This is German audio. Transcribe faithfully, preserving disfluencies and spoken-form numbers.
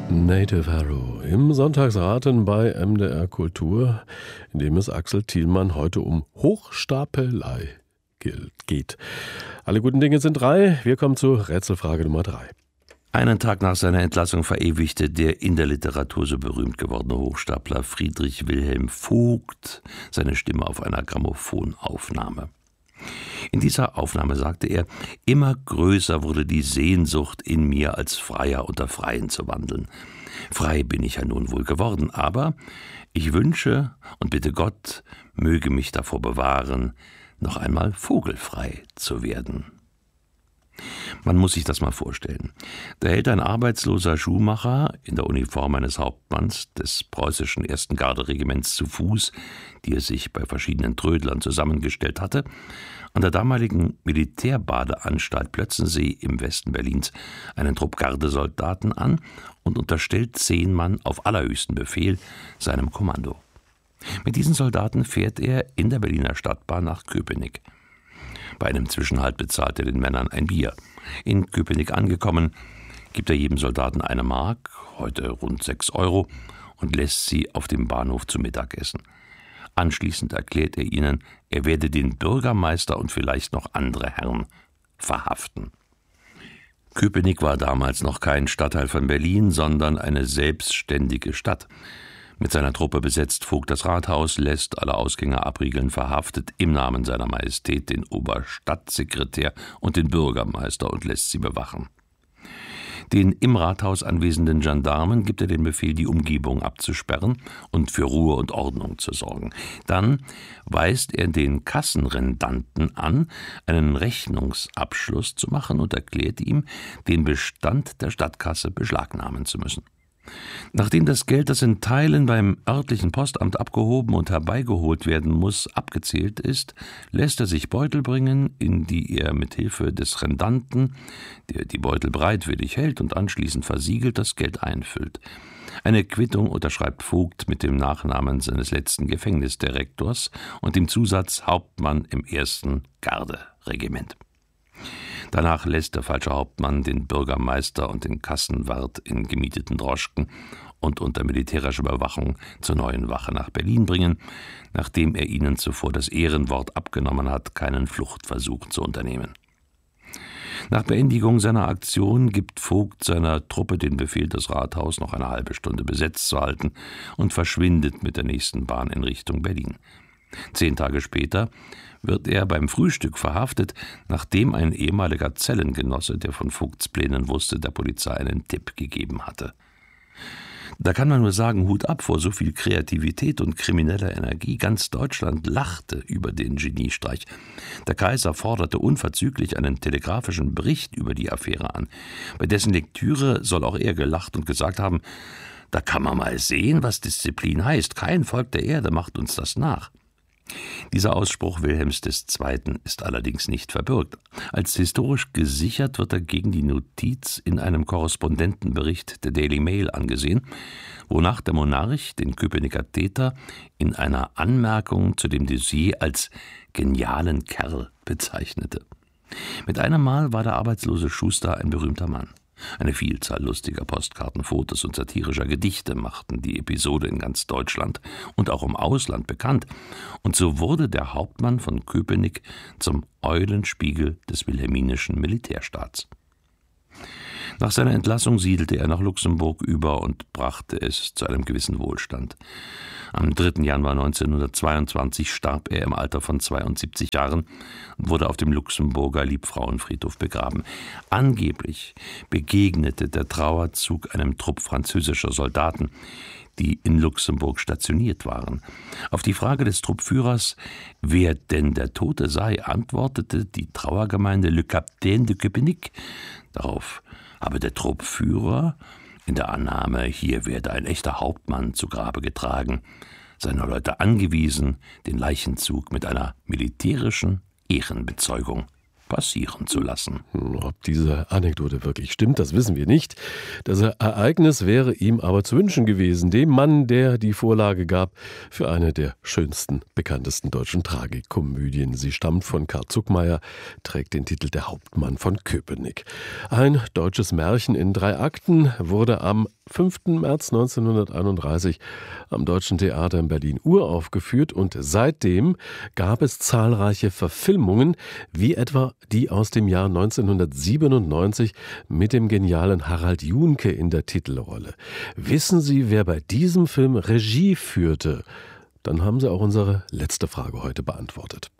Native Harrow im Sonntagsraten bei M D R Kultur, in dem es Axel Thielmann heute um Hochstapelei geht. Alle guten Dinge sind drei. Wir kommen zur Rätselfrage Nummer drei. Einen Tag nach seiner Entlassung verewigte der in der Literatur so berühmt gewordene Hochstapler Friedrich Wilhelm Vogt seine Stimme auf einer Grammophonaufnahme. In dieser Aufnahme sagte er, immer größer wurde die Sehnsucht in mir, als Freier unter Freien zu wandeln. Frei bin ich ja nun wohl geworden, aber ich wünsche und bitte Gott, möge mich davor bewahren, noch einmal vogelfrei zu werden. Man muss sich das mal vorstellen. Da hält ein arbeitsloser Schuhmacher in der Uniform eines Hauptmanns des preußischen ersten Garderegiments zu Fuß, die er sich bei verschiedenen Trödlern zusammengestellt hatte, an der damaligen Militärbadeanstalt Plötzensee im Westen Berlins einen Trupp Gardesoldaten an und unterstellt zehn Mann auf allerhöchsten Befehl seinem Kommando. Mit diesen Soldaten fährt er in der Berliner Stadtbahn nach Köpenick. Bei einem Zwischenhalt bezahlt er den Männern ein Bier. In Köpenick angekommen, gibt er jedem Soldaten eine Mark, heute rund sechs Euro, und lässt sie auf dem Bahnhof zu Mittag essen. Anschließend erklärt er ihnen, er werde den Bürgermeister und vielleicht noch andere Herren verhaften. Köpenick war damals noch kein Stadtteil von Berlin, sondern eine selbstständige Stadt. Mit seiner Truppe besetzt Vogt das Rathaus, lässt alle Ausgänger abriegeln, verhaftet im Namen seiner Majestät den Oberstadtsekretär und den Bürgermeister und lässt sie bewachen. Den im Rathaus anwesenden Gendarmen gibt er den Befehl, die Umgebung abzusperren und für Ruhe und Ordnung zu sorgen. Dann weist er den Kassenrendanten an, einen Rechnungsabschluss zu machen und erklärt ihm, den Bestand der Stadtkasse beschlagnahmen zu müssen. Nachdem das Geld, das in Teilen beim örtlichen Postamt abgehoben und herbeigeholt werden muss, abgezählt ist, lässt er sich Beutel bringen, in die er mit Hilfe des Rendanten, der die Beutel bereitwillig hält und anschließend versiegelt, das Geld einfüllt. Eine Quittung unterschreibt Vogt mit dem Nachnamen seines letzten Gefängnisdirektors und dem Zusatz Hauptmann im ersten Garderegiment. Danach lässt der falsche Hauptmann den Bürgermeister und den Kassenwart in gemieteten Droschken und unter militärischer Überwachung zur neuen Wache nach Berlin bringen, nachdem er ihnen zuvor das Ehrenwort abgenommen hat, keinen Fluchtversuch zu unternehmen. Nach Beendigung seiner Aktion gibt Vogt seiner Truppe den Befehl, das Rathaus noch eine halbe Stunde besetzt zu halten und verschwindet mit der nächsten Bahn in Richtung Berlin. Zehn Tage später wird er beim Frühstück verhaftet, nachdem ein ehemaliger Zellengenosse, der von Vogts Plänen wusste, der Polizei einen Tipp gegeben hatte. Da kann man nur sagen, Hut ab vor so viel Kreativität und krimineller Energie. Ganz Deutschland lachte über den Geniestreich. Der Kaiser forderte unverzüglich einen telegrafischen Bericht über die Affäre an. Bei dessen Lektüre soll auch er gelacht und gesagt haben, da kann man mal sehen, was Disziplin heißt. Kein Volk der Erde macht uns das nach. Dieser Ausspruch Wilhelms des Zweiten ist allerdings nicht verbürgt. Als historisch gesichert wird er gegen die Notiz in einem Korrespondentenbericht der Daily Mail angesehen, wonach der Monarch den Köpenicker Täter in einer Anmerkung zu dem Dossier als genialen Kerl bezeichnete. Mit einem Mal war der arbeitslose Schuster ein berühmter Mann. Eine Vielzahl lustiger Postkarten, Fotos und satirischer Gedichte machten die Episode in ganz Deutschland und auch im Ausland bekannt. Und so wurde der Hauptmann von Köpenick zum Eulenspiegel des wilhelminischen Militärstaats. Nach seiner Entlassung siedelte er nach Luxemburg über und brachte es zu einem gewissen Wohlstand. Am dritten Januar neunzehnhundertzweiundzwanzig starb er im Alter von zweiundsiebzig Jahren und wurde auf dem Luxemburger Liebfrauenfriedhof begraben. Angeblich begegnete der Trauerzug einem Trupp französischer Soldaten, die in Luxemburg stationiert waren. Auf die Frage des Truppführers, wer denn der Tote sei, antwortete die Trauergemeinde Le Capitaine de Köpenick. Darauf habe der Truppführer, in der Annahme, hier werde ein echter Hauptmann zu Grabe getragen, seine Leute angewiesen, den Leichenzug mit einer militärischen Ehrenbezeugung passieren zu lassen. Ob diese Anekdote wirklich stimmt, das wissen wir nicht. Das Ereignis wäre ihm aber zu wünschen gewesen, dem Mann, der die Vorlage gab für eine der schönsten, bekanntesten deutschen Tragikomödien. Sie stammt von Karl Zuckmayer, trägt den Titel Der Hauptmann von Köpenick. Ein deutsches Märchen in drei Akten wurde am fünften März neunzehnhunderteinunddreißig am Deutschen Theater in Berlin uraufgeführt und seitdem gab es zahlreiche Verfilmungen, wie etwa die aus dem Jahr neunzehnhundertsiebenundneunzig mit dem genialen Harald Juhnke in der Titelrolle. Wissen Sie, wer bei diesem Film Regie führte? Dann haben Sie auch unsere letzte Frage heute beantwortet.